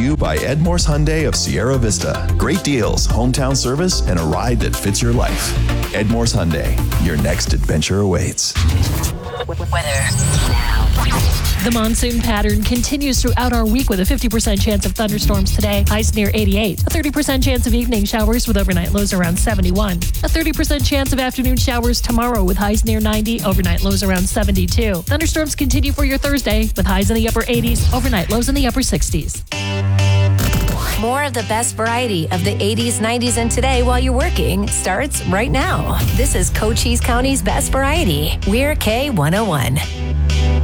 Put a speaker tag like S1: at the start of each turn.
S1: you by Ed Morse Hyundai of Sierra Vista. Great deals, hometown service, and a ride that fits your life. Ed Morse Hyundai, your next adventure awaits.
S2: Weather now.
S3: The monsoon pattern continues throughout our week with a 50% chance of thunderstorms today, highs near 88. A 30% chance of evening showers with overnight lows around 71. A 30% chance of afternoon showers tomorrow with highs near 90, overnight lows around 72. Thunderstorms continue for your Thursday with highs in the upper 80s, overnight lows in the upper 60s.
S2: More of the best variety of the 80s, 90s, and today while you're working starts right now. This is Cochise County's best variety. We're K101.